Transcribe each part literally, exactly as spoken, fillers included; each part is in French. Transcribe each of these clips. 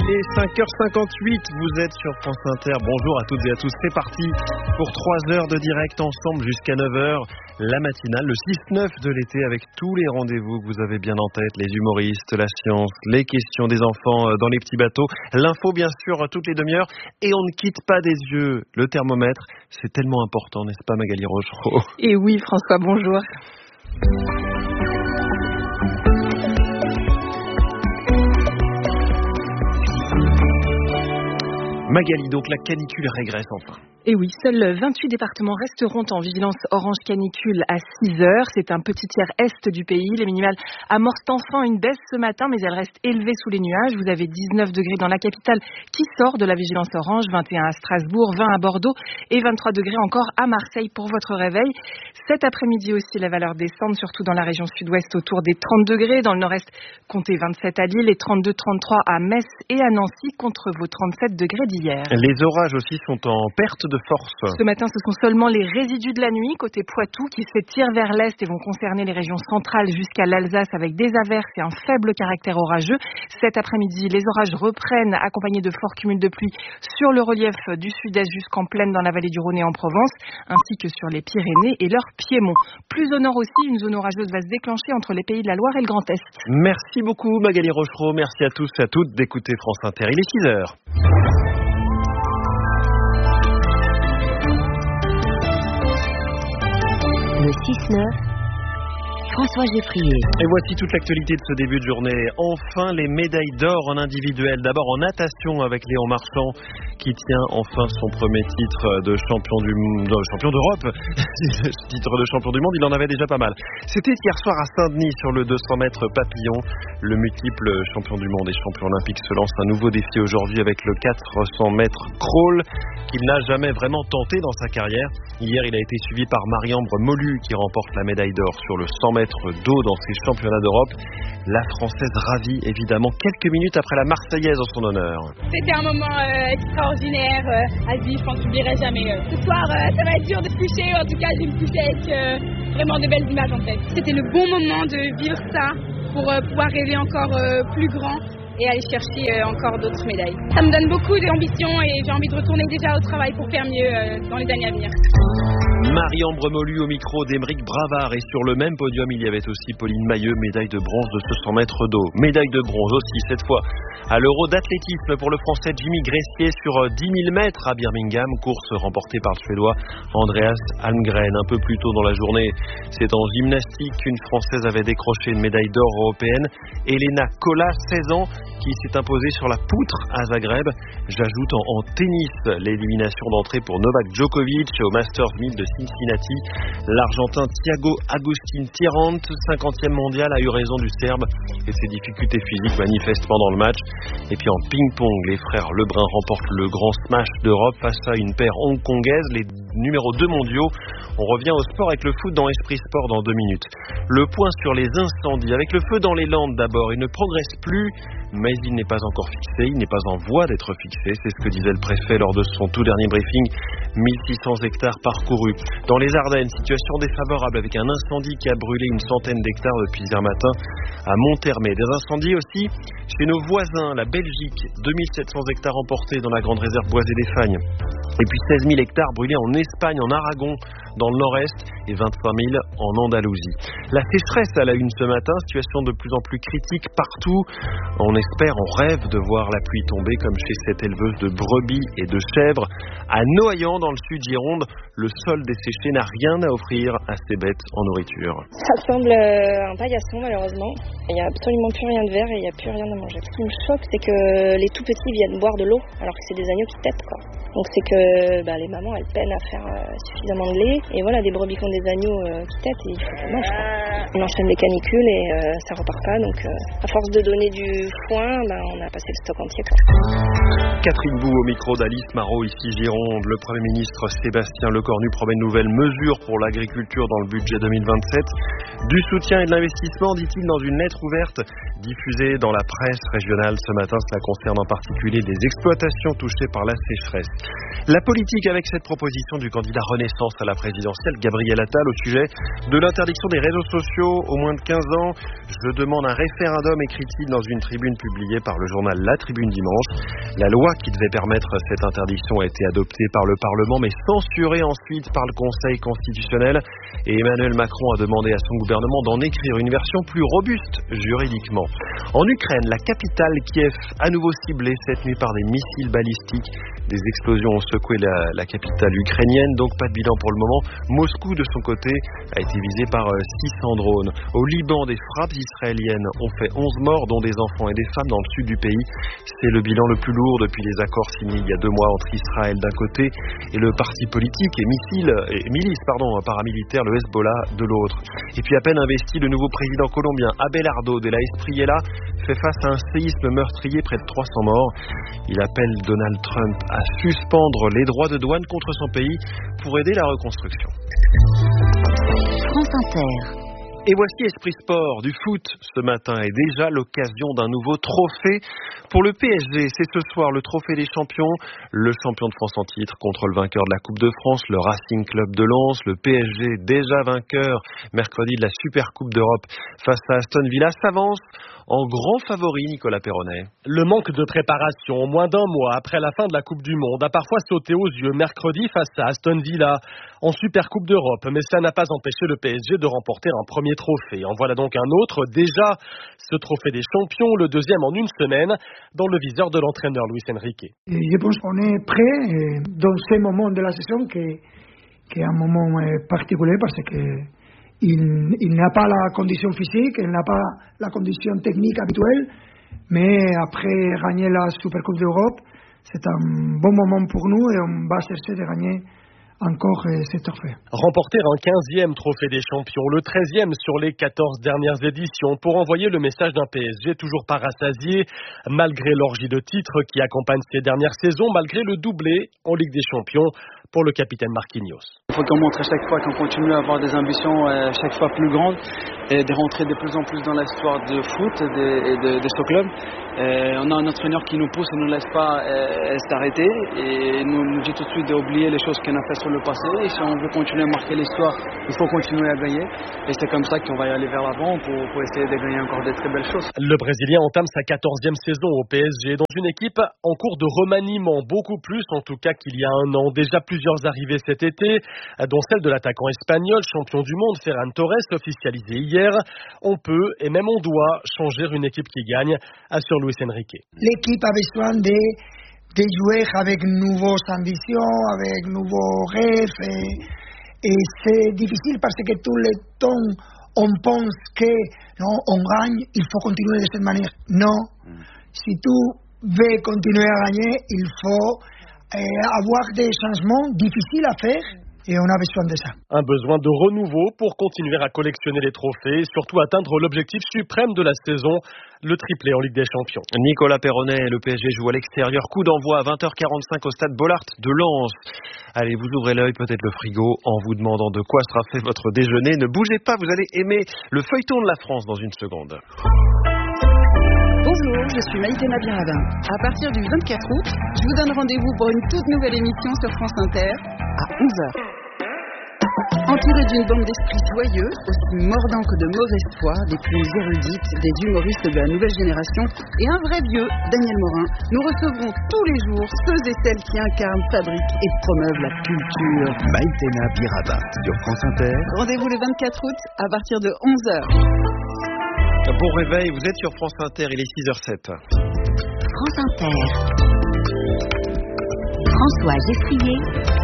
Il est cinq heures cinquante-huit, vous êtes sur France Inter. Bonjour à toutes et à tous, c'est parti pour trois heures de direct ensemble jusqu'à neuf heures. La matinale, le six neuf de l'été avec tous les rendez-vous que vous avez bien en tête. Les humoristes, la science, les questions des enfants dans les petits bateaux. L'info bien sûr toutes les demi-heures. Et on ne quitte pas des yeux le thermomètre. C'est tellement important, n'est-ce pas Magali Rochereau? Et oui François, bonjour. Magali, donc la canicule régresse enfin. Et oui, seuls vingt-huit départements resteront en vigilance orange canicule à six heures. C'est un petit tiers est du pays. Les minimales amorcent enfin une baisse ce matin, mais elles restent élevées sous les nuages. Vous avez dix-neuf degrés dans la capitale qui sort de la vigilance orange, vingt et un à Strasbourg, vingt à Bordeaux et vingt-trois degrés encore à Marseille pour votre réveil. Cet après-midi aussi, les valeurs descendent, surtout dans la région sud-ouest autour des trente degrés. Dans le nord-est, comptez vingt-sept à Lille et trente-deux trente-trois à Metz et à Nancy contre vos trente-sept degrés d'hier. Les orages aussi sont en perte de force. Ce matin, ce sont seulement les résidus de la nuit côté Poitou qui s'étirent vers l'est et vont concerner les régions centrales jusqu'à l'Alsace avec des averses et un faible caractère orageux. Cet après-midi, les orages reprennent accompagnés de forts cumuls de pluie sur le relief du sud-est jusqu'en plaine dans la vallée du Rhône et en Provence, ainsi que sur les Pyrénées et leur Piémont. Plus au nord aussi, une zone orageuse va se déclencher entre les pays de la Loire et le Grand Est. Merci beaucoup Magali Rochereau, merci à tous et à toutes d'écouter France Inter. Il est six heures. Le six neuf, François Geffrier. Et voici toute l'actualité de ce début de journée. Enfin, les médailles d'or en individuel. D'abord en natation avec Léon Marchand qui tient enfin son premier titre de champion du de champion d'Europe. Titre de champion du monde, il en avait déjà pas mal. C'était hier soir à Saint-Denis sur le deux cents mètres papillon. Le multiple champion du monde et champion olympique se lance un nouveau défi aujourd'hui avec le quatre cents mètres crawl qu'il n'a jamais vraiment tenté dans sa carrière. Hier, il a été suivi par Marie-Ambre Molu qui remporte la médaille d'or sur le cent mètres d'eau dans ces championnats d'Europe. La Française ravie évidemment quelques minutes après la Marseillaise en son honneur. C'était un moment euh, extraordinaire euh, à vivre, je pense que je n'oublierai jamais. Euh. Ce soir, euh, ça va être dur de se coucher, en tout cas je vais me coucher avec euh, vraiment de belles images en tête. C'était le bon moment de vivre ça pour euh, pouvoir rêver encore euh, plus grand et aller chercher euh, encore d'autres médailles. Ça me donne beaucoup d'ambition et j'ai envie de retourner déjà au travail pour faire mieux euh, dans les années à venir. Marie-Ambre Molu au micro d'Émeric Bravard et sur le même podium il y avait aussi Pauline Mailleux, médaille de bronze de ce cent mètres d'eau. Médaille de bronze aussi cette fois à l'Euro d'athlétisme pour le Français Jimmy Gressier sur dix mille mètres à Birmingham, course remportée par le Suédois Andreas Almgren. Un peu plus tôt dans la journée, c'est en gymnastique qu'une Française avait décroché une médaille d'or européenne, Elena Kola, seize ans, qui s'est imposée sur la poutre à Zagreb. J'ajoute en, en tennis l'élimination d'entrée pour Novak Djokovic au Masters mille de Cincinnati. L'Argentin Thiago Agustín Tirant, cinquantième mondial, a eu raison du Serbe et ses difficultés physiques manifestes pendant le match. Et puis en ping-pong, les frères Lebrun remportent le grand smash d'Europe face à une paire hongkongaise, les numéros deux mondiaux. On revient au sport avec le foot dans Esprit Sport dans deux minutes. Le point sur les incendies avec le feu dans les Landes d'abord. Il ne progresse plus, mais il n'est pas encore fixé, il n'est pas en voie d'être fixé. C'est ce que disait le préfet lors de son tout dernier briefing. mille six cents hectares parcourus. Dans les Ardennes, situation défavorable avec un incendie qui a brûlé une centaine d'hectares depuis hier matin à Monthermé. Des incendies aussi chez nos voisins, la Belgique, deux mille sept cents hectares emportés dans la grande réserve boisée des Fagnes. Et puis seize mille hectares brûlés en Espagne, en Aragon, dans le nord-est, et vingt-trois mille en Andalousie. La sécheresse à la une ce matin, situation de plus en plus critique partout. On espère, on rêve de voir la pluie tomber comme chez cette éleveuse de brebis et de chèvres. À Noyant, dans le sud Gironde, le sol desséché n'a rien à offrir à ces bêtes en nourriture. Ça semble un paillasson malheureusement. Il n'y a absolument plus rien de vert et il n'y a plus rien à manger. Ce qui me choque, c'est que les tout petits viennent boire de l'eau alors que c'est des agneaux qui tètent, quoi. Donc c'est que bah, les mamans elles peinent à faire euh, suffisamment de lait et voilà, des brebis qui ont des agneaux euh, qui tètent et il faut qu'elles mangent, quoi. On enchaîne les canicules et euh, ça repart pas, donc euh, à force de donner du foin, bah, on a passé le stock entier, quoi. Catherine Bou au micro d'Alice Marot ici Gironde. Le Premier ministre Sébastien Lecornu promet une nouvelle mesure pour l'agriculture dans le budget deux mille vingt-sept. Du soutien et de l'investissement, dit-il dans une lettre ouverte diffusée dans la presse régionale ce matin. Cela concerne en particulier les exploitations touchées par la sécheresse. La politique avec cette proposition du candidat Renaissance à la présidentielle, Gabriel Attal, au sujet de l'interdiction des réseaux sociaux aux moins de quinze ans. Je demande un référendum, écrit-il dans une tribune publiée par le journal La Tribune dimanche. La loi qui devait permettre cette interdiction a été adoptée par le Parlement, mais censurée ensuite par le Conseil constitutionnel. Et Emmanuel Macron a demandé à son gouvernement d'en écrire une version plus robuste juridiquement. En Ukraine, la capitale Kiev, à nouveau ciblée cette nuit par des missiles balistiques. Des explosions ont secoué la, la capitale ukrainienne, donc pas de bilan pour le moment. Moscou, de son côté, a été visé par six cents drones. Au Liban, des frappes israéliennes ont fait onze morts, dont des enfants et des femmes dans le sud du pays. C'est le bilan le plus lourd depuis les accords signés il y a deux mois entre Israël d'un côté et le parti politique et, missile, et milice pardon, paramilitaire, le Hezbollah, de l'autre. Et puis à peine investi, le nouveau président colombien Abelardo de la Espriella fait face à un séisme meurtrier, près de trois cents morts. Il appelle Donald Trump à suspendre les droits de douane contre son pays pour aider la reconstruction. France Inter. Et voici Esprit Sport du foot ce matin et déjà l'occasion d'un nouveau trophée pour le P S G. C'est ce soir le trophée des champions, le champion de France en titre contre le vainqueur de la Coupe de France, le Racing Club de Lens. Le P S G, déjà vainqueur mercredi de la Super Coupe d'Europe face à Aston Villa, s'avance en grand favori, Nicolas Perronnet. Le manque de préparation, moins d'un mois après la fin de la Coupe du Monde, a parfois sauté aux yeux mercredi face à Aston Villa en Super Coupe d'Europe. Mais ça n'a pas empêché le P S G de remporter un premier trophée. En voilà donc un autre, déjà ce trophée des champions, le deuxième en une semaine, dans le viseur de l'entraîneur Luis Enrique. Je pense qu'on est prêt dans ce moment de la saison qui, qui est un moment particulier parce que Il, il n'a pas la condition physique, il n'a pas la condition technique habituelle, mais après gagner la Super Coupe d'Europe, c'est un bon moment pour nous et on va chercher de gagner encore ce trophée. Remporter un quinzième trophée des champions, le treizième sur les quatorze dernières éditions, pour envoyer le message d'un P S G toujours pas rassasié, malgré l'orgie de titres qui accompagne ces dernières saisons, malgré le doublé en Ligue des Champions pour le capitaine Marquinhos. Il faut qu'on montre à chaque fois qu'on continue à avoir des ambitions euh, chaque fois plus grandes et de rentrer de plus en plus dans l'histoire de foot et de, et de, de ce club. Euh, on a un entraîneur qui nous pousse et ne nous laisse pas euh, s'arrêter et nous, nous dit tout de suite d'oublier les choses qu'on a fait sur le passé. Et si on veut continuer à marquer l'histoire, il faut continuer à gagner. Et c'est comme ça qu'on va y aller vers l'avant pour, pour essayer de gagner encore de très belles choses. Le Brésilien entame sa quatorzième saison au P S G dans une équipe en cours de remaniement, beaucoup plus en tout cas qu'il y a un an. Déjà plusieurs arrivées cet été, dont celle de l'attaquant espagnol, champion du monde, Ferran Torres, officialisé hier. On peut et même on doit changer une équipe qui gagne, assure Luis Enrique. L'équipe a besoin de, de jouer avec nouvelles ambitions, avec nouveaux rêves. Et, et c'est difficile parce que tout le temps, on pense que non, on gagne, il faut continuer de cette manière. Non, mm. Si tu veux continuer à gagner, il faut euh, avoir des changements difficiles à faire. Et on a besoin de ça. Un besoin de renouveau pour continuer à collectionner les trophées et surtout atteindre l'objectif suprême de la saison, le triplé en Ligue des Champions. Nicolas Perronnet, le P S G joue à l'extérieur. Coup d'envoi à vingt heures quarante-cinq au stade Bollaert de Lens. Allez, vous ouvrez l'œil, peut-être le frigo, en vous demandant de quoi sera fait votre déjeuner. Ne bougez pas, vous allez aimer le feuilleton de la France dans une seconde. Bonjour, je suis Maïté Nabirada. À partir du vingt-quatre août, je vous donne rendez-vous pour une toute nouvelle émission sur France Inter à onze heures. Entouré d'une bande d'esprits joyeux, aussi mordants que de mauvaise foi, des plus érudites, des humoristes de la nouvelle génération et un vrai vieux, Daniel Morin, nous recevrons tous les jours ceux et celles qui incarnent, fabriquent et promeuvent la culture. Maïté Nabirada sur France Inter. Rendez-vous le vingt-quatre août à partir de onze heures. Bon réveil, vous êtes sur France Inter, il est six heures zéro sept. France Inter. François Geffrier.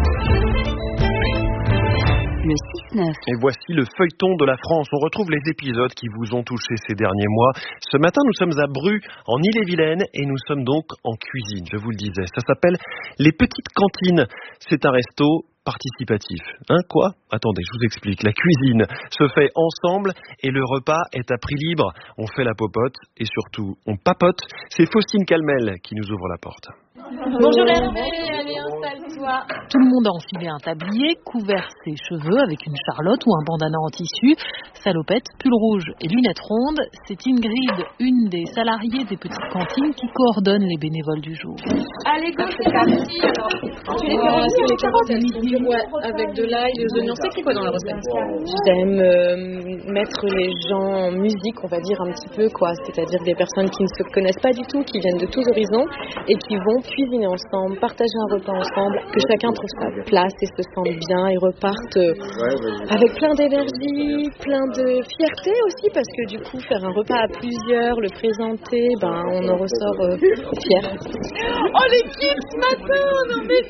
Le six neuf. Et voici le feuilleton de la France. On retrouve les épisodes qui vous ont touché ces derniers mois. Ce matin, nous sommes à Bru, en Ille-et-Vilaine, et nous sommes donc en cuisine, je vous le disais. Ça s'appelle Les Petites Cantines. C'est un resto participatif. Hein, quoi ? Attendez, je vous explique. La cuisine se fait ensemble et le repas est à prix libre. On fait la popote et surtout, on papote. C'est Faustine Calmel qui nous ouvre la porte. Bonjour Hervé, allez installe-toi. Tout le monde a enfilé un tablier, couvert ses cheveux avec une charlotte ou un bandana en tissu, salopette, pull rouge et lunettes rondes. C'est Ingrid, une des salariées des petites cantines qui coordonne les bénévoles du jour. Allez, go, c'est parti. Tu les fais aussi les carottes ouais, avec de l'ail, des oignons. C'est quoi dans la recette? J'aime euh, mettre les gens en musique, on va dire un petit peu quoi. C'est-à-dire des personnes qui ne se connaissent pas du tout, qui viennent de tous horizons et qui vont cuisiner ensemble, partager un repas ensemble, que chacun trouve sa place et se sente bien et repartent avec plein d'énergie, plein de fierté aussi, parce que du coup faire un repas à plusieurs, le présenter, ben on en ressort euh, fier. Oh l'équipe ce matin, non mais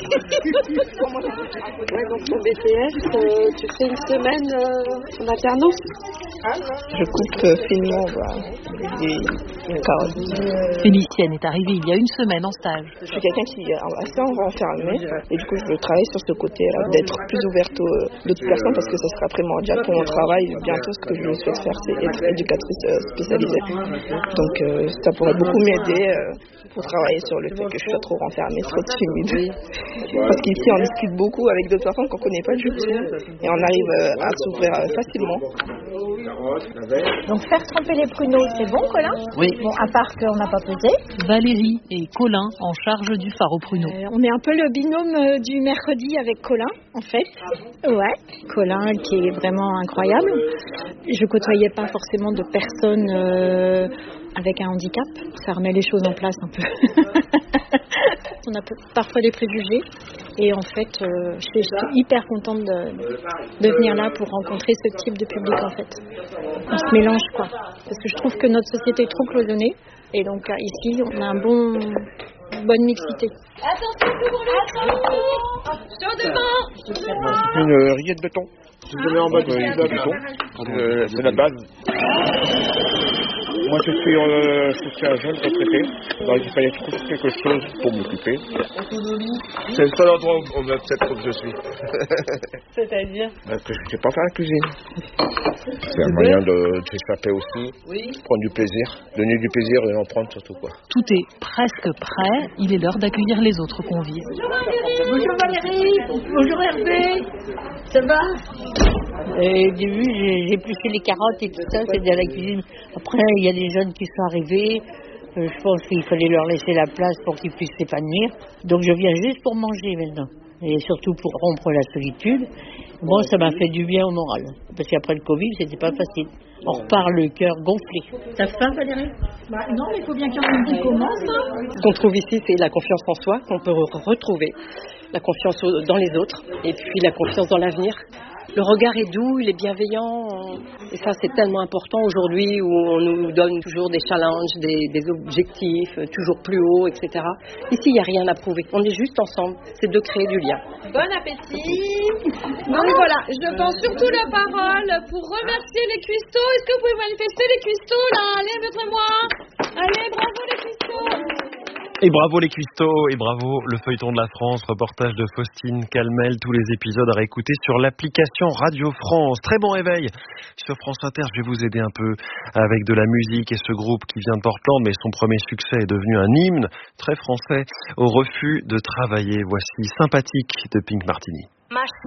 ouais, donc ton B T S, euh, tu fais une semaine euh, en alternance? Je coupe euh, finement voilà, des, des carottes. Félicienne est arrivée il y a une semaine en stage. Je suis quelqu'un qui est assez renfermé et du coup je veux travailler sur ce côté-là, d'être plus ouverte aux d'autres personnes parce que ce sera primordial pour mon travail. Bientôt ce que je souhaite faire c'est être éducatrice spécialisée. Donc euh, ça pourrait beaucoup m'aider euh, pour travailler sur le fait que je sois trop renfermée, trop timide. Parce qu'ici on discute beaucoup avec d'autres personnes qu'on ne connaît pas du tout et on arrive euh, à s'ouvrir euh, facilement. Donc faire tremper les pruneaux, c'est bon Colin? Oui. Bon, à part qu'on n'a pas pesé. Valérie et Colin en charge du phare aux pruneaux. Euh, on est un peu le binôme euh, du mercredi avec Colin, en fait. Ouais. Colin qui est vraiment incroyable. Je côtoyais pas forcément de personnes euh, avec un handicap. Ça remet les choses en place un peu. On a parfois des préjugés et en fait euh, je suis hyper contente de, de venir là pour rencontrer ce type de public en fait. On se mélange quoi, parce que je trouve que notre société est trop cloisonnée et donc ici on a un bon, une bonne mixité. Attention pour le chaud devant. Une rillette de béton. Je te mets en mode rillette de béton. Euh, c'est la base. Moi je suis euh, soutien jeune retraité, donc il fallait trouver quelque chose pour m'occuper. C'est le seul endroit où on me peut-être où je suis. C'est-à-dire Parce que je ne sais pas faire la cuisine. C'est un moyen de, de s'échapper aussi, oui. Prendre du plaisir, donner du plaisir et en prendre surtout quoi. Tout est presque prêt, il est l'heure d'accueillir les autres convives. Bonjour Valérie, bonjour Hervé, ça va? Et au début, j'ai, j'ai épluché les carottes et tout ça, c'était à la cuisine. Après, il y a des jeunes qui sont arrivés. Euh, je pense qu'il fallait leur laisser la place pour qu'ils puissent s'épanouir. Donc, je viens juste pour manger maintenant. Et surtout pour rompre la solitude. Moi, ça m'a fait du bien au moral. Parce qu'après le Covid, c'était pas facile. On repart le cœur gonflé. T'as faim, Valérie? Bah non, mais il faut bien qu'il y en ait qui commence. Hein. Ce qu'on trouve ici, c'est la confiance en soi qu'on peut retrouver. La confiance dans les autres. Et puis la confiance dans l'avenir. Le regard est doux, il est bienveillant et ça c'est tellement important aujourd'hui où on nous donne toujours des challenges, des, des objectifs, toujours plus haut, et cetera. Ici il n'y a rien à prouver, on est juste ensemble, c'est de créer du lien. Bon appétit. Donc voilà, je prends surtout la parole pour remercier les cuistots. Est-ce que vous pouvez manifester les cuistots là? Allez, montrez-moi. Allez, bravo les cuistots. Et bravo les cuistots, et bravo le feuilleton de la France, reportage de Faustine Calmel, tous les épisodes à réécouter sur l'application Radio France. Très bon réveil sur France Inter, je vais vous aider un peu avec de la musique et ce groupe qui vient de Portland, mais son premier succès est devenu un hymne très français au refus de travailler. Voici Sympathique de Pink Martini.